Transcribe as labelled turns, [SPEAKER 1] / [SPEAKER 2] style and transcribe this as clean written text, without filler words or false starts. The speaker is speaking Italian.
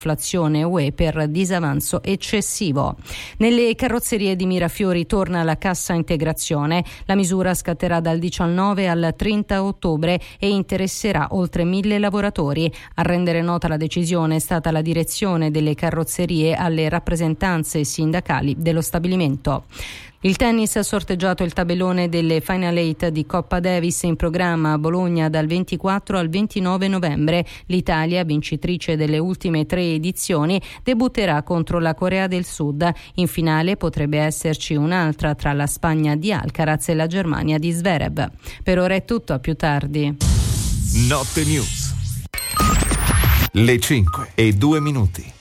[SPEAKER 1] inflazione UE per disavanzo eccessivo. Nelle carrozzerie di Mirafiori torna la cassa integrazione. La misura scatterà dal 19 al 30 ottobre e interesserà oltre 1.000 lavoratori. A rendere nota la decisione è stata la direzione delle carrozzerie alle rappresentanze sindacali dello stabilimento. Il tennis ha sorteggiato il tabellone delle Final 8 di Coppa Davis in programma a Bologna dal 24 al 29 novembre. L'Italia, vincitrice delle ultime 3 edizioni, debutterà contro la Corea del Sud. In finale potrebbe esserci un'altra tra la Spagna di Alcaraz e la Germania di Zverev. Per ora è tutto, a più tardi.
[SPEAKER 2] Notte News. Le 5:02.